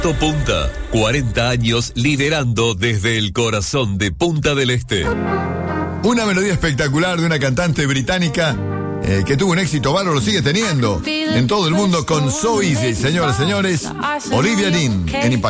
Punta, 40 años liderando desde el corazón de Punta del Este. Una melodía espectacular de una cantante británica que tuvo un éxito bárbaro, lo sigue teniendo en todo el mundo con So Easy, señoras y señores, Olivia Dean en Impacto.